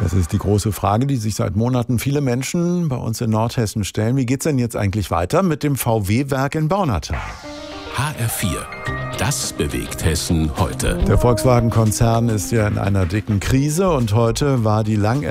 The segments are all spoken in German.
Das ist die große Frage, die sich seit Monaten viele Menschen bei uns in Nordhessen stellen. Wie geht's denn jetzt eigentlich weiter mit dem VW-Werk in Baunatal? HR4. Das bewegt Hessen heute. Der Volkswagen-Konzern ist ja in einer dicken Krise und heute war die lang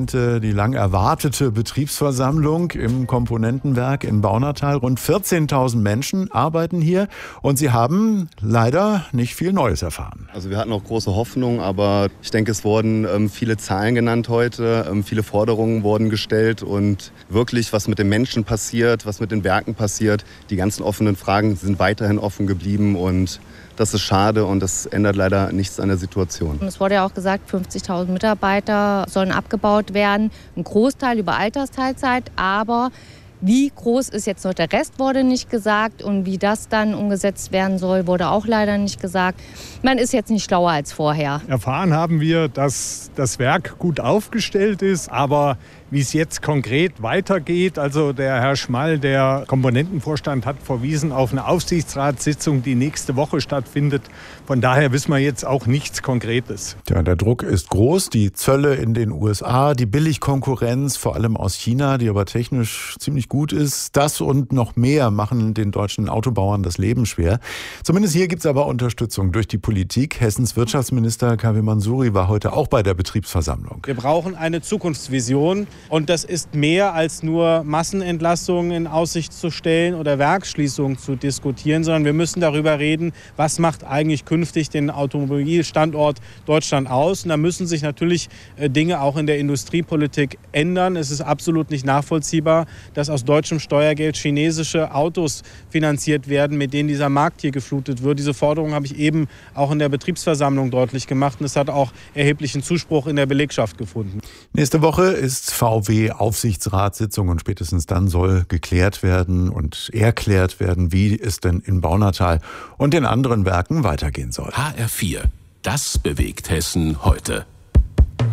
erwartete Betriebsversammlung im Komponentenwerk in Baunatal. Rund 14.000 Menschen arbeiten hier und sie haben leider nicht viel Neues erfahren. Also wir hatten auch große Hoffnung, aber ich denke, es wurden viele Zahlen genannt heute, viele Forderungen wurden gestellt und wirklich, was mit den Menschen passiert, was mit den Werken passiert, die ganzen offenen Fragen sind weiterhin offen geblieben und das ist schade und das ändert leider nichts an der Situation. Es wurde ja auch gesagt, 50.000 Mitarbeiter sollen abgebaut werden. Ein Großteil über Altersteilzeit, aber wie groß ist jetzt noch der Rest, wurde nicht gesagt. Und wie das dann umgesetzt werden soll, wurde auch leider nicht gesagt. Man ist jetzt nicht schlauer als vorher. Erfahren haben wir, dass das Werk gut aufgestellt ist, aber wie es jetzt konkret weitergeht, also der Herr Schmall, der Komponentenvorstand, hat verwiesen auf eine Aufsichtsratssitzung, die nächste Woche stattfindet. Von daher wissen wir jetzt auch nichts Konkretes. Ja, der Druck ist groß. Die Zölle in den USA, die Billigkonkurrenz, vor allem aus China, die aber technisch ziemlich gut ist. Das und noch mehr machen den deutschen Autobauern das Leben schwer. Zumindest hier gibt es aber Unterstützung durch die Politik. Hessens Wirtschaftsminister Kavi Mansuri war heute auch bei der Betriebsversammlung. Wir brauchen eine Zukunftsvision. Und das ist mehr als nur Massenentlassungen in Aussicht zu stellen oder Werksschließungen zu diskutieren, sondern wir müssen darüber reden, was macht eigentlich künftig den Automobilstandort Deutschland aus. Und da müssen sich natürlich Dinge auch in der Industriepolitik ändern. Es ist absolut nicht nachvollziehbar, dass aus deutschem Steuergeld chinesische Autos finanziert werden, mit denen dieser Markt hier geflutet wird. Diese Forderung habe ich eben auch in der Betriebsversammlung deutlich gemacht. Und es hat auch erheblichen Zuspruch in der Belegschaft gefunden. Nächste Woche ist VW-Aufsichtsratssitzung und spätestens dann soll geklärt werden und erklärt werden, wie es denn in Baunatal und den anderen Werken weitergehen soll. HR4. Das bewegt Hessen heute.